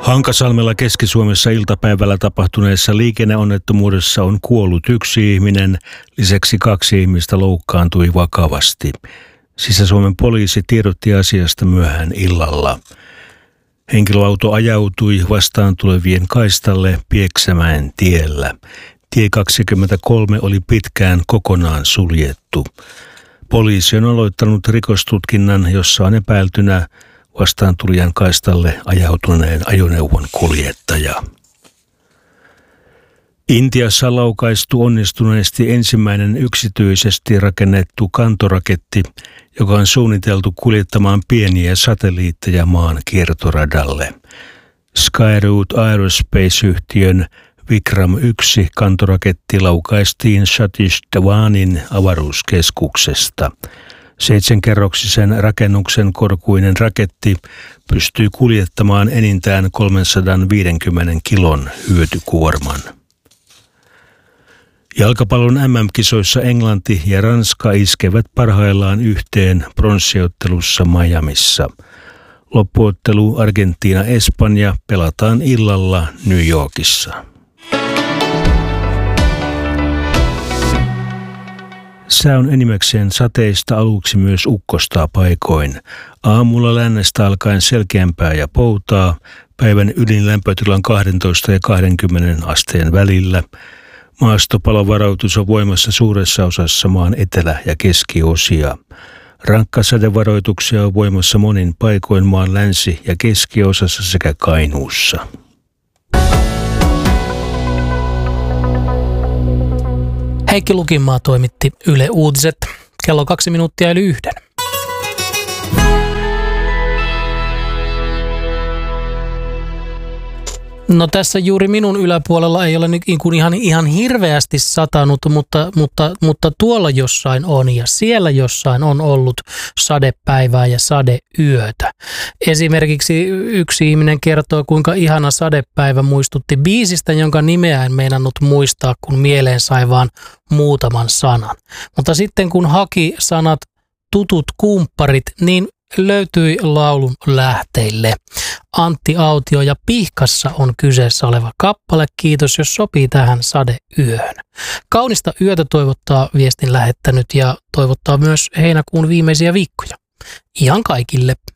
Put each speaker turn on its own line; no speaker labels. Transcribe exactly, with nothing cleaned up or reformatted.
Hankasalmella Keski-Suomessa iltapäivällä tapahtuneessa liikenneonnettomuudessa on kuollut yksi ihminen, lisäksi kaksi ihmistä loukkaantui vakavasti. Sisä-Suomen poliisi tiedotti asiasta myöhään illalla. Henkilöauto ajautui vastaan tulevien kaistalle Pieksämäen tiellä. Tie kaksikymmentäkolme oli pitkään kokonaan suljettu. Poliisi on aloittanut rikostutkinnan, jossa on epäiltynä vastaantulijan kaistalle ajautuneen ajoneuvon kuljettaja. Intiassa on laukaistu onnistuneesti ensimmäinen yksityisesti rakennettu kantoraketti, joka on suunniteltu kuljettamaan pieniä satelliitteja maan kiertoradalle. Skyroot Aerospace-yhtiön Vikram yksi kantoraketti laukaistiin Satish Dhawanin avaruuskeskuksesta. Seitsemänkerroksisen rakennuksen korkuinen raketti pystyy kuljettamaan enintään kolmesataaviisikymmentä kilon hyötykuorman. Jalkapallon M M-kisoissa Englanti ja Ranska iskevät parhaillaan yhteen pronssiottelussa Miamissa. Loppuottelu Argentiina-Espanja pelataan illalla New Yorkissa. Sää on enimmäkseen sateista, aluksi myös ukkostaa paikoin. Aamulla lännestä alkaen selkeämpää ja poutaa. Päivän ylin lämpötilan kaksitoista ja kaksikymmentä asteen välillä. Maastopalovaroitus on voimassa suuressa osassa maan etelä- ja keskiosia. Rankkasadevaroituksia on voimassa monin paikoin maan länsi- ja keskiosassa sekä Kainuussa.
Heikki Lukinmaa toimitti Yle Uutiset. Kello kaksi minuuttia yli yhden. No tässä juuri minun yläpuolella ei ole nyt ihan, ihan hirveästi satanut, mutta, mutta, mutta tuolla jossain on ja siellä jossain on ollut sadepäivää ja sadeyötä. Esimerkiksi yksi ihminen kertoo, kuinka ihana sadepäivä muistutti biisistä, jonka nimeä en meinannut muistaa, kun mieleen sai vaan muutaman sanan. Mutta sitten kun haki sanat tutut kumpparit, niin löytyi laulun lähteille. Antti Autio ja Pihkassa on kyseessä oleva kappale. Kiitos, jos sopii tähän sadeyöhön. Kaunista yötä toivottaa viestin lähettänyt ja toivottaa myös heinäkuun viimeisiä viikkoja. Ihan kaikille.